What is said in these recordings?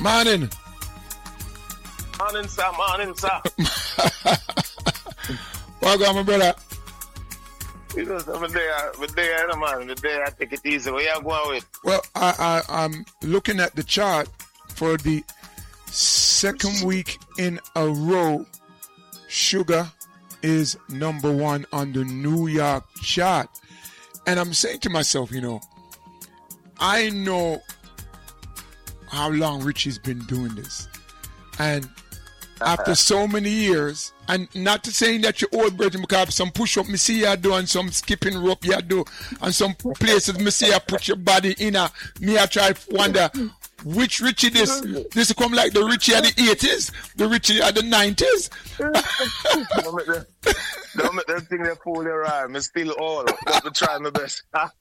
Morning. Morning, sir. Morning, sir. Welcome, my brother. You know, so my day, man. The day I take it easy. Where you going with? Well, I'm looking at the chart for the second week in a row. Sugar is number one on the New York chart. And I'm saying to myself, you know, I know how long Richie's been doing this. And after so many years, and not to saying that you're old, Bridget, because some push-up me see you do and some skipping rope you do, and some places me see you put your body in a, me I try to wonder which Richie this come like the Richie of the 80s, the Richie of the 90s. Don't make them think they fool their eye. I'm still old, but I try my best.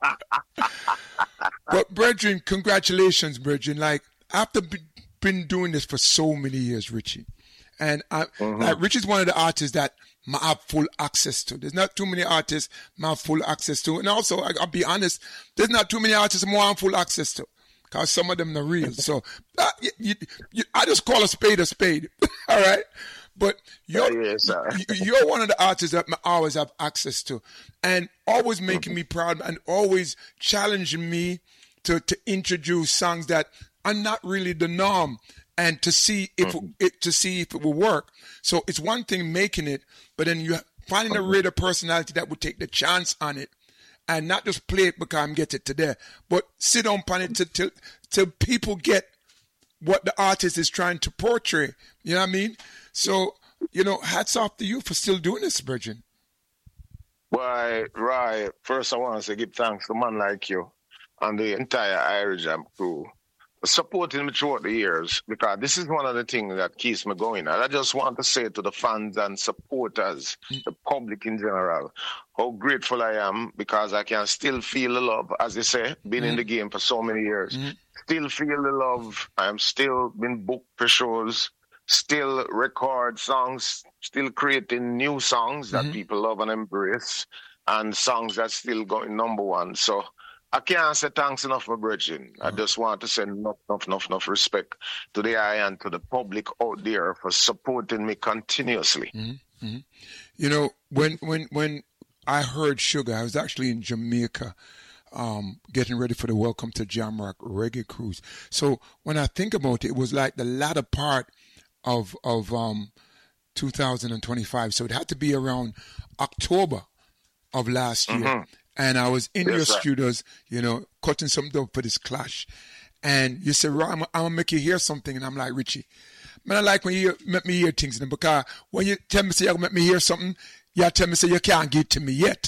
But Brethren, congratulations, Brethren. Like, after been doing this for so many years, Richie. And like Richie's one of the artists that I have full access to. There's not too many artists I have full access to. And also, I'll be honest, there's not too many artists I have full access to. Because some of them are real. So I just call a spade. All right? But you're one of the artists that I always have access to. And always making me proud and always challenging me to introduce songs that are not really the norm. And to see if it will work. So it's one thing making it, but then you finding a rare personality that would take the chance on it, and not just play it because I'm get it today, but sit on it till people get what the artist is trying to portray. You know what I mean? So hats off to you for still doing this, Virgin. Why, right. First, I want to say give thanks to a man like you and the entire Irish Jam crew. Supporting me throughout the years, because this is one of the things that keeps me going. And I just want to say to the fans and supporters, the public in general, how grateful I am, because I can still feel the love, as you say, been in the game for so many years. Still feel the love. I'm still been booked for shows, still record songs, still creating new songs that people love and embrace, and songs that's still going number one. So I can't say thanks enough, my brethren. I just want to send enough respect to the eye and to the public out there for supporting me continuously. You know, when I heard Sugar, I was actually in Jamaica getting ready for the Welcome to Jamrock Reggae Cruise. So when I think about it, it was like the latter part of 2025. So it had to be around October of last year. And I was in your studios, cutting something up for this clash. And you said, "Right, I'm going to make you hear something." And I'm like, "Richie, man, I like when you make me hear things. Because when you tell me, say, you're going to make me hear something, you tell me, say, you can't give it to me yet."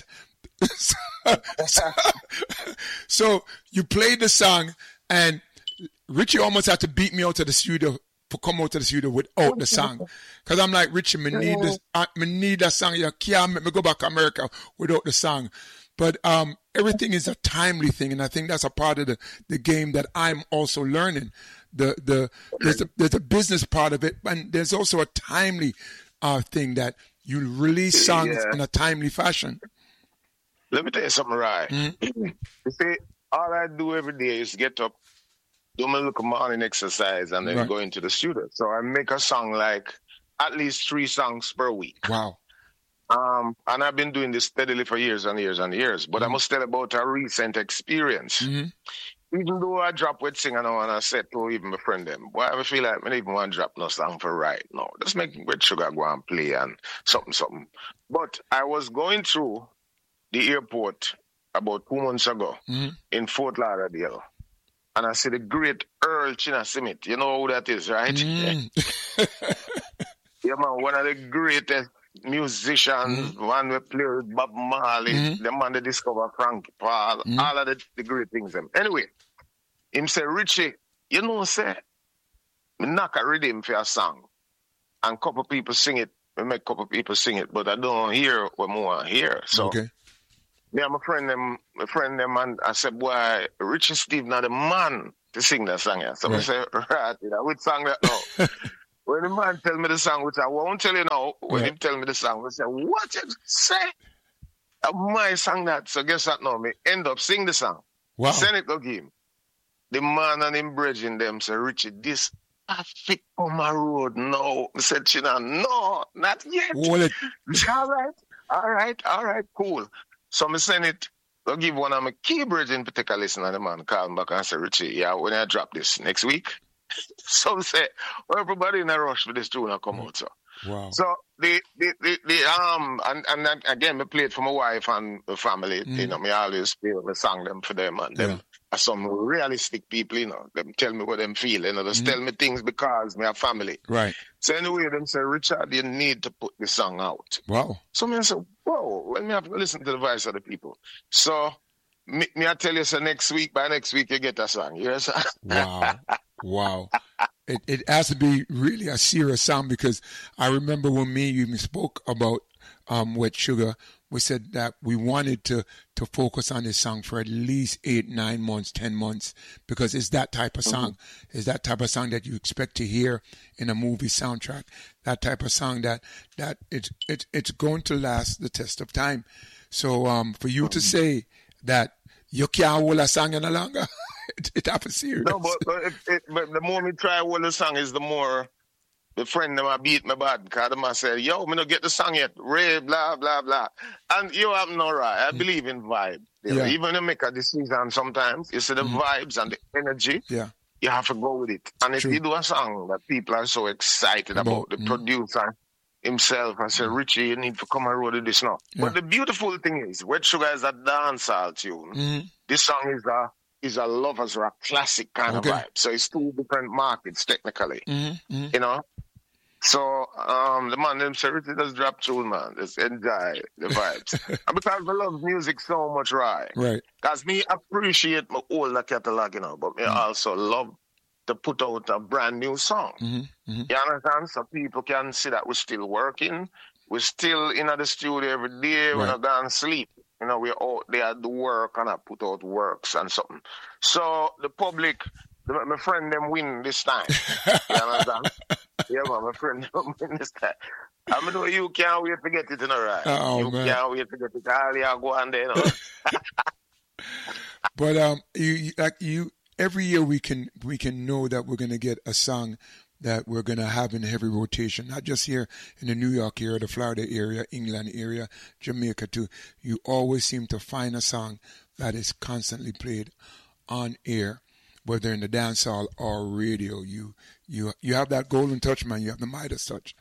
So you played the song, and Richie almost had to beat me out of the studio for come out to the studio without the song. Because I'm like, "Richie, me need that song. You can't make me go back to America without the song." But everything is a timely thing, and I think that's a part of the game that I'm also learning. There's a business part of it, and there's also a timely thing that you release songs in a timely fashion. Let me tell you something, right? You see, all I do every day is get up, do my little morning exercise, and then go into the studio. So I make a song like at least 3 songs per week. Wow. And I've been doing this steadily for years and years and years. But I must tell about a recent experience. Even though I drop with sing and I said to even my friend them, "Why I feel like I don't even want to drop no song for right now. Just make with Sugar go and play and something. But I was going through the airport about 2 months ago in Fort Lauderdale. And I see the great Earl Chinnasimit. You know who that is, right? Yeah, man, one of the greatest musicians, one who played with Bob Marley, the man that discovered Frankie Paul, all of the great things. Anyway, him say, "Richie, say, me knock a rhythm for a song. And couple people sing it, we make couple people sing it, but I don't hear what I want to hear." So, yeah, my friend them, and I said, "Boy, Richie Steve not the man to sing that song." So I said, "Right, which song that now?" When the man tell me the song, which I won't tell you now, when he tell me the song, I say, "What you say?" My song that. So guess what now? Me end up sing the song. Wow. Send it to him. The man and him bridging them say, "Richie, this traffic on my road. No. I said, China, no, not yet. Wallet. All right, cool. So I send it. I'll give one of my key bridge in particular listener, the man call me back and say, Richie, yeah, when I drop this next week. So I say, well, everybody in a rush for this tune to come out. So. Wow. So and again, I play it for my wife and the family. You know, me always play the song them for them, and them are some realistic people. You know, them tell me what them feel. You know, just tell me things because me have family. Right. So anyway, them say, Richard, you need to put the song out. Wow. So me say, whoa, let me have to listen to the voice of the people. So me I tell you, so by next week you get a song. Yes. Wow. Wow. It has to be really a serious song, because I remember when me and you spoke about Wet Sugar, we said that we wanted to focus on this song for at least 8, 9 months, 10 months, because it's that type of song. It's that type of song that you expect to hear in a movie soundtrack. That type of song that it's going to last the test of time. So for you to say that you can't hold a song any longer, it happens serious. No, but the more me try hold the song is the more the friend them a beat me bad, because them a say, yo, me not get the song yet. Ray, blah, blah, blah. And you have no right. I believe in vibe. Yeah. Even when you make a decision sometimes, you see the vibes and the energy. Yeah. You have to go with it. And if you do a song that people are so excited about, the producer himself, I say, Richie, you need to come and roll this now. Yeah. But the beautiful thing is, Wet Sugar is a dancehall tune. This song is a lovers rock classic kind of vibe. So it's two different markets technically. You know? So the man them say, Richie, just drop tune, man. Just enjoy the vibes. And because I love music so much, right? Because me appreciate my older catalog, you know, but me also love to put out a brand new song. You understand? So people can see that we're still working. We're still in the studio every day. We're not going to sleep. You know, we're out there do work and I put out works and something. So the public, my friend them win this time. You understand? Yeah, man, my friend them win this time. I know you can't wait to get it in a right. You can't wait to get it. All you go on there, you know. But you every year we can know that we're gonna get a song that we're gonna have in heavy rotation, not just here in the New York area, the Florida area, England area, Jamaica too. You always seem to find a song that is constantly played on air, whether in the dance hall or radio. You have that golden touch, man. You have the Midas touch.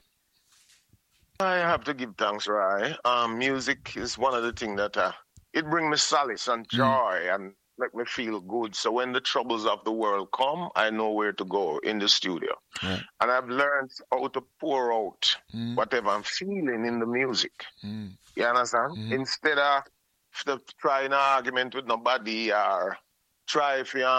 I have to give thanks, Rai. Music is one of the things that it brings me solace and joy and make me feel good. So when the troubles of the world come, I know where to go in the studio. And I've learned how to pour out whatever I'm feeling in the music. You understand? Instead of trying an argument with nobody or try if you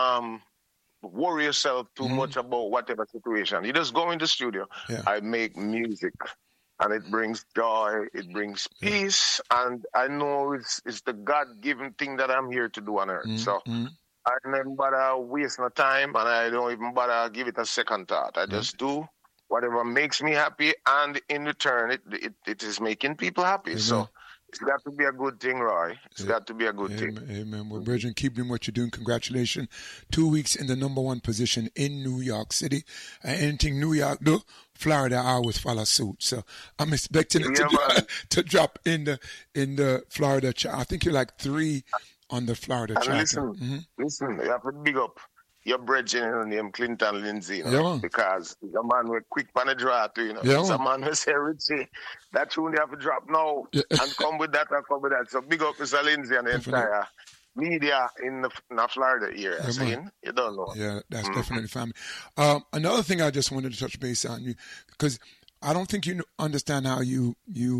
worry yourself too much about whatever situation. You just go in the studio. I make music. And it brings joy, it brings peace, and I know it's the God-given thing that I'm here to do on earth. So I never bother waste my time, and I don't even bother give it a second thought. I just do whatever makes me happy, and in return, it is making people happy. Amen. So it's got to be a good thing, Roy. It's got to be a good thing. Amen. Well, Brethren, keep doing what you're doing. Congratulations. 2 weeks in the #1 position in New York City. Anything New York do, Florida always follow suit. So I'm expecting it to drop in the Florida chart. I think you're like 3 on the Florida chart. Listen, you have to big up your brethren named Clinton Lindsay, you know, because the man with quick on the draw too, you know. The man will say, Richie, that tune they have to drop now and come with that and come with that. So big up Mr. Lindsay and the entire media in the Florida area. You don't know. Yeah, that's definitely family. Another thing I just wanted to touch base on you, because I don't think you understand how you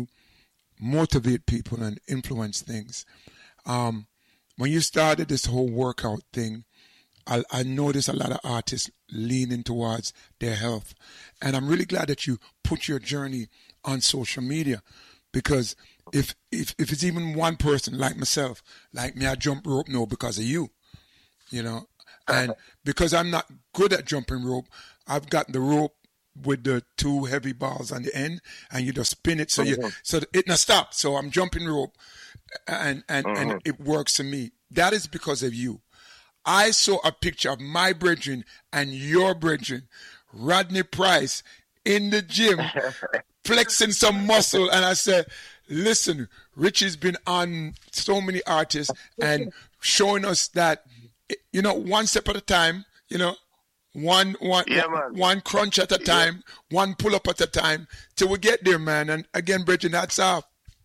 motivate people and influence things. When you started this whole workout thing, I notice a lot of artists leaning towards their health. And I'm really glad that you put your journey on social media, because if it's even one person like myself, like me, I jump rope now because of you, you know, and because I'm not good at jumping rope, I've got the rope with the 2 heavy balls on the end, and you just spin it so it not stop. So I'm jumping rope, and it works for me. That is because of you. I saw a picture of my brethren and your brethren Rodney Price in the gym flexing some muscle, and I said, listen, Richie's been on so many artists and showing us that, you know, one step at a time, you know, one crunch at a time, one pull up at a time till we get there, man. And again, Bridget, that's off.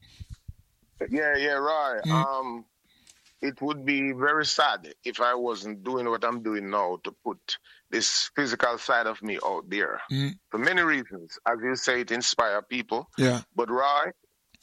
Yeah, right. It would be very sad if I wasn't doing what I'm doing now to put this physical side of me out there. For many reasons. As you say, it inspires people. Yeah. But Roy,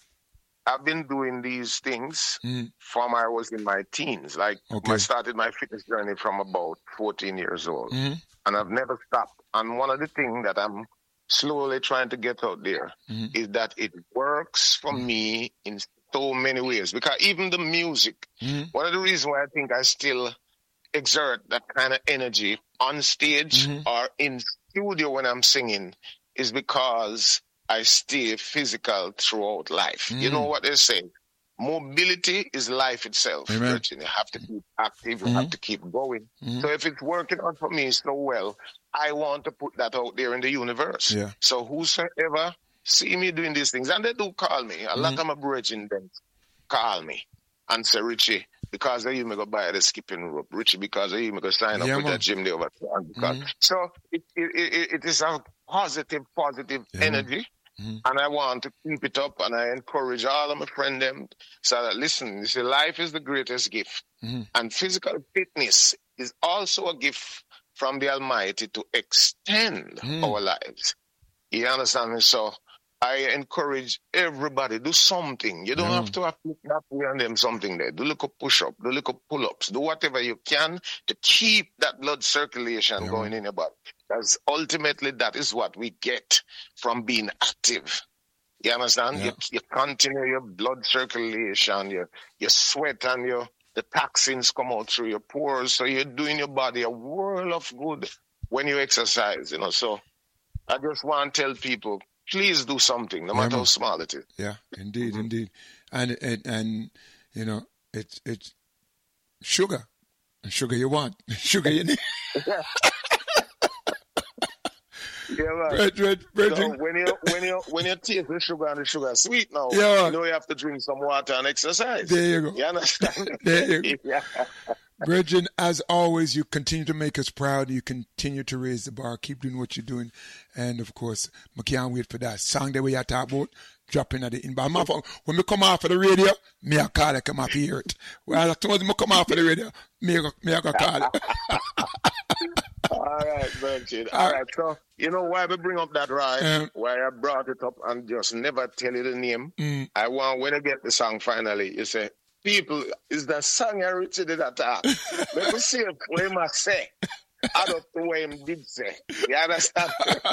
I've been doing these things from I was in my teens. Like, I started my fitness journey from about 14 years old. And I've never stopped. And one of the things that I'm slowly trying to get out there is that it works for me in so many ways, because even the music, one of the reasons why I think I still exert that kind of energy on stage or in studio when I'm singing is because I stay physical throughout life. You know what they say? Mobility is life itself. You have to keep active, you have to keep going. So if it's working out for me so well, I want to put that out there in the universe. Yeah. So whosoever see me doing these things, and they do call me. A lot of my brethren then call me and say, Richie, because of you, me go buy the skipping rope. Richie, because of you, me go sign up with that gym there over there. So it is a positive energy, and I want to keep it up, and I encourage all of my friends them so that, listen, you see, life is the greatest gift, and physical fitness is also a gift from the Almighty to extend our lives. You understand me? So I encourage everybody, do something. You don't have to have on them something there. Do little push-up, do little pull-ups, do whatever you can to keep that blood circulation going in your body. Because ultimately that is what we get from being active. You understand? Yeah. You continue your blood circulation, your sweat and the toxins come out through your pores. So you're doing your body a world of good when you exercise, you know. So I just want to tell people, please do something, no matter how small it is. Yeah, indeed. And you know, it's sugar. And sugar you want. Sugar you need. Yeah, right. Bridget. So when you taste the sugar and the sugar sweet now, you know you have to drink some water and exercise. There you go. You understand? There you go. Yeah. Bridget, as always, you continue to make us proud. You continue to raise the bar. Keep doing what you're doing. And, of course, I can't wait for that song that we are talking about dropping at the inbound. When we come off of the radio, me I call it, come off hear it. Well, I told me come off of the radio, me I go call it. All right, Bridget. All right, so you know why we bring up that, right? Why I brought it up and just never tell you the name. I want, when I get the song finally, you say, people, is the song I Richie did attack. Let me see what him say. Out of the way him did say. You understand?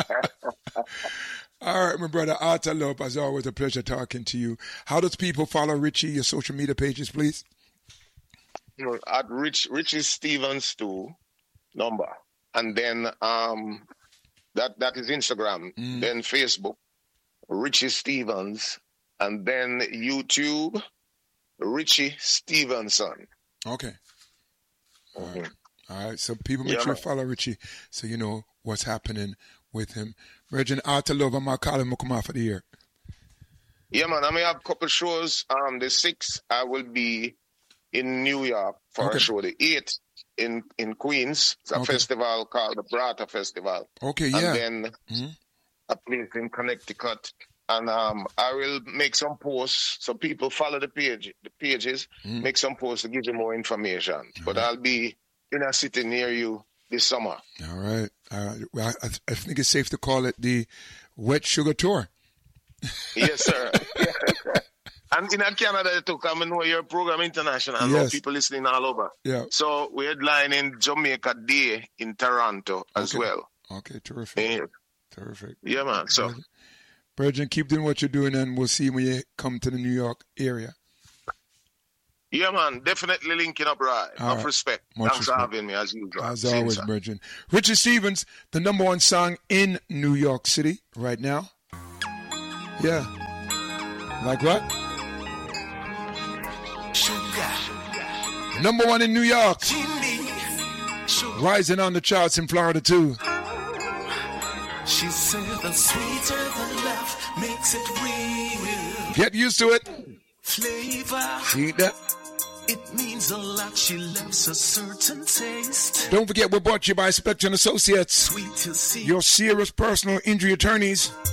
All right, my brother Arthur Love, as always, a pleasure talking to you. How does people follow Richie, your social media pages, please? At Richie Stevens 2 number. And then that is Instagram. Then Facebook, Richie Stevens. And then YouTube, Richie Stevenson. Okay. All right. So people make sure to follow Richie so you know what's happening with him. Virgin Arthur Love, I'm going to call him come off of the year. Yeah, man. I may have a couple shows. The 6th, I will be in New York for a show. The 8th in Queens. It's a festival called the Brata Festival. Okay, yeah. And then a place in Connecticut. And I will make some posts so people follow the pages, make some posts to give you more information. But I'll be in a city near you this summer. All right. Well, I think it's safe to call it the Wet Sugar Tour. Yes, sir. And in Canada too, because I know your program international. I know people listening all over. Yeah. So we headline in Jamaica Day in Toronto as well. Okay, terrific. Yeah. Terrific. Yeah, man. So, Virgin, keep doing what you're doing, and we'll see when you come to the New York area. Yeah, man. Definitely linking up, right? Enough respect. Thanks for having me, as usual. As always, Virgin. Richie Stephens, the #1 song in New York City right now. Yeah. Like what? #1 in New York. Rising on the charts in Florida, too. She said the sweeter the love makes it real. Get used to it. Flavor. See that? It means a lot. She loves a certain taste. Don't forget we're brought to you by Spectrum Associates. Sweet to see. Your serious personal injury attorneys.